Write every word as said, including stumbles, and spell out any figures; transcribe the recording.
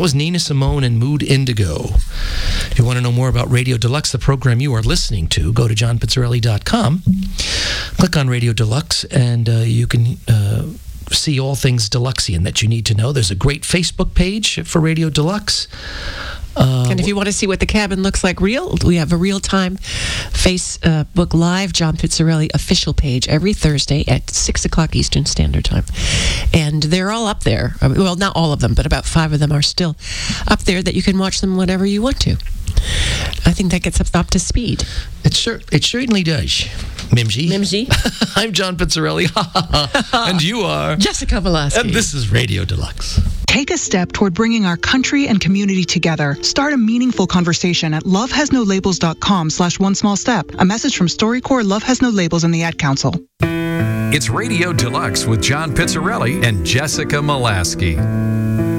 That was Nina Simone and Mood Indigo. If you want to know more about Radio Deluxe, the program you are listening to, go to john pizzarelli dot com, click on Radio Deluxe, and uh, you can uh, see all things Deluxian that you need to know. There's a great Facebook page for Radio Deluxe. Uh, and if you want to see what the cabin looks like real, we have a real-time Facebook Live John Pizzarelli official page every Thursday at six o'clock Eastern Standard Time. And they're all up there. Well, not all of them, but about five of them are still up there that you can watch them whenever you want to. I think that gets us up to speed. It, cer- it certainly does. Mimsy. Mimsy. I'm John Pizzarelli. And you are... Jessica Velasquez. And this is Radio Deluxe. Take a step toward bringing our country and community together. Start a meaningful conversation at lovehasnolabels.com slash one small step. A message from StoryCorps, Love Has No Labels, and the Ad Council. It's Radio Deluxe with John Pizzarelli and Jessica Molaski.